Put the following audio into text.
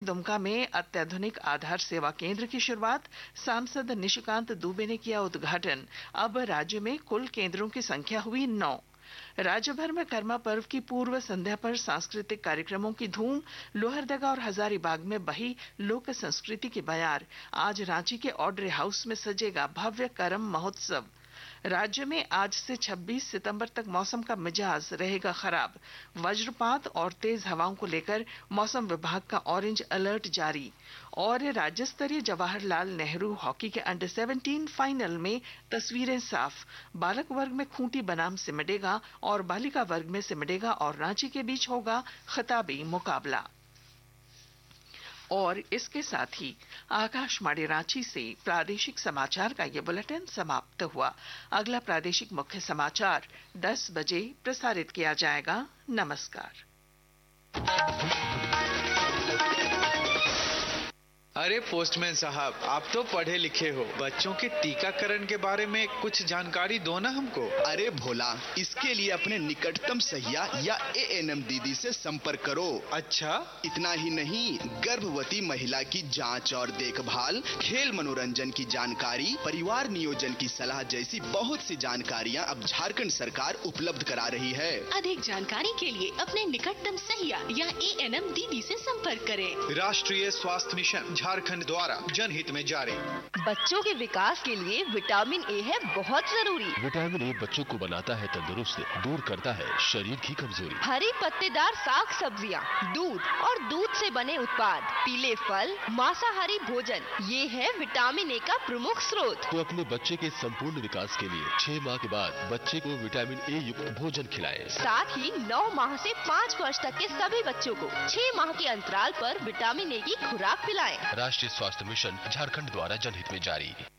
दुमका में अत्याधुनिक आधार सेवा केंद्र की शुरुआत, सांसद निशिकांत दुबे ने किया उद्घाटन। अब राज्य में कुल केंद्रों की संख्या हुई 9। राज्य भर में करमा पर्व की पूर्व संध्या पर सांस्कृतिक कार्यक्रमों की धूम। लोहरदगा और हजारीबाग में बही लोक संस्कृति की बयार। आज रांची के ऑड्रे हाउस में सजेगा भव्य करम महोत्सव। राज्य में आज से 26 सितंबर तक मौसम का मिजाज रहेगा खराब। वज्रपात और तेज हवाओं को लेकर मौसम विभाग का ऑरेंज अलर्ट जारी। और राज्य स्तरीय जवाहरलाल नेहरू हॉकी के अंडर 17 फाइनल में तस्वीरें साफ। बालक वर्ग में खूंटी बनाम सिमडेगा और बालिका वर्ग में सिमडेगा और रांची के बीच होगा खिताबी मुकाबला। और इसके साथ ही आकाशवाणी रांची से प्रादेशिक समाचार का ये बुलेटिन समाप्त हुआ। अगला प्रादेशिक मुख्य समाचार 10 बजे प्रसारित किया जाएगा। नमस्कार। अरे पोस्टमैन साहब, आप तो पढ़े लिखे हो, बच्चों के टीकाकरण के बारे में कुछ जानकारी दो ना हमको। अरे भोला, इसके लिए अपने निकटतम सहिया या एएनएम दीदी से संपर्क करो। अच्छा, इतना ही नहीं, गर्भवती महिला की जांच और देखभाल, खेल मनोरंजन की जानकारी, परिवार नियोजन की सलाह जैसी बहुत सी जानकारियाँ अब झारखंड सरकार उपलब्ध करा रही है। अधिक जानकारी के लिए अपने निकटतम सहिया या एएनएम दीदी से संपर्क करें। राष्ट्रीय स्वास्थ्य मिशन झारखंड द्वारा जनहित में जारी। बच्चों के विकास के लिए विटामिन ए है बहुत जरूरी। विटामिन ए बच्चों को बनाता है तंदुरुस्त, दूर करता है शरीर की कमजोरी। हरी पत्तेदार साग सब्जियां, दूध और दूध से बने उत्पाद, पीले फल, मांसाहारी भोजन, ये है विटामिन ए का प्रमुख स्रोत। तो अपने बच्चे के संपूर्ण विकास के लिए 6 माह के बाद बच्चे को विटामिन ए युक्त भोजन खिलाएं। साथ ही 9 माह से 5 वर्ष तक के सभी बच्चों को 6 माह के अंतराल पर विटामिन ए की खुराक पिलाएं। राष्ट्रीय स्वास्थ्य मिशन झारखंड द्वारा जनहित में जारी।